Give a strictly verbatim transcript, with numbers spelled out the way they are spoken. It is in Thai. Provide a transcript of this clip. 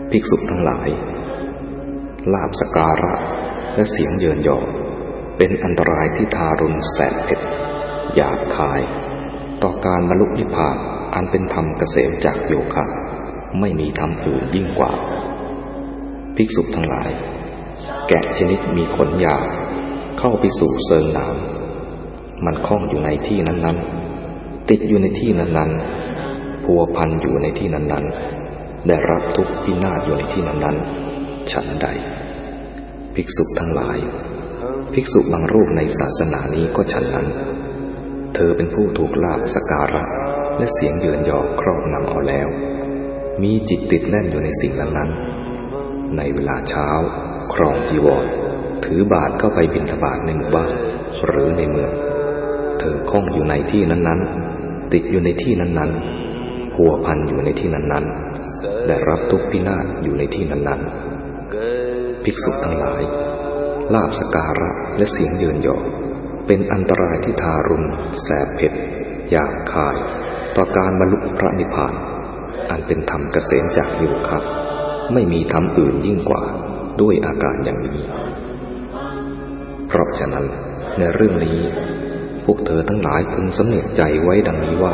ภิกษุทั้งหลายลาภสักการะและเสียงเยินยอเป็นอันตรายที่ทารุณแสบเผ็ดหยาบคายต่อการบรรลุนิพพานอันเป็นธรรมเกษมจากโยคะไม่มีธรรมอื่นยิ่งกว่าภิกษุทั้งหลายแกะชนิดมีขนยาวเข้าไปสู่เซิงน้ำมันคล้องอยู่ในที่นั้นๆติดอยู่ในที่นั้นๆพัวพันอยู่ในที่นั้นๆได้รับทุกข์พินาศอยู่ในที่นั้นๆฉันใดภิกษุทั้งหลายภิกษุบางรูปในศาสนานี้ก็ฉันนั้นเธอเป็นผู้ถูกลาภสักการะและเสียงเยินยอครอบงำเอาแล้วมีจิตติดแน่นอยู่ในสิ่งนั้นๆในเวลาเช้าครองจีวรถือบาตรเข้าไปบิณฑบาตในหมู่บ้านหรือในเมืองเธอคล้องอยู่ในที่นั้นๆติดอยู่ในที่นั้นๆพัวพันอยู่ในที่นั้นๆได้รับทุกข์พินาศอยู่ในที่นั้นๆภิกษุทั้งหลายลาภสักการะและเสียงเยินยอเป็นอันตรายที่ทารุณแสบเผ็ดหยาบคายต่อการบรรลุพระนิพพานอันเป็นธรรมเกษมจากโยคะไม่มีธรรมอื่นยิ่งกว่าด้วยอาการอย่างนี้เพราะฉะนั้นในเรื่องนี้พวกเธอทั้งหลายพึงสำนึกใจไว้ดังนี้ว่า